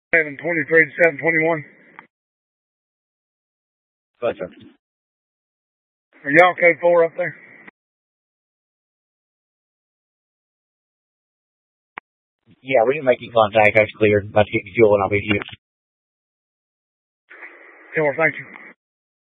723 to 721. Gotcha. Are y'all code 4 up there? Yeah, we didn't make any contact. That's cleared. About to get fuel and I'll be here. Yeah, well, thank you.